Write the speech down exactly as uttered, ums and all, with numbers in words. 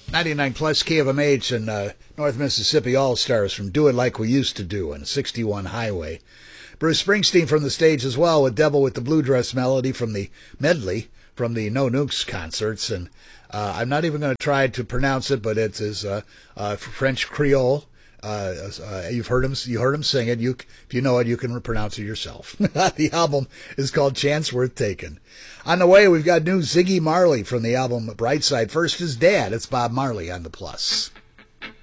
ninety-nine plus K of M H and uh, North Mississippi All-Stars from Do It Like We Used to Do on sixty-one Highway. Bruce Springsteen from the stage as well with Devil with the Blue Dress Melody from the medley from the No Nukes concerts. And uh, I'm not even going to try to pronounce it, but it is uh, uh, French Creole. Uh, uh, you've heard him. You heard him sing it. You, if you know it, you can pronounce it yourself. The album is called "Chance Worth Taking." On the way, we've got new Ziggy Marley from the album Brightside. First is Dad. It's Bob Marley on the Plus.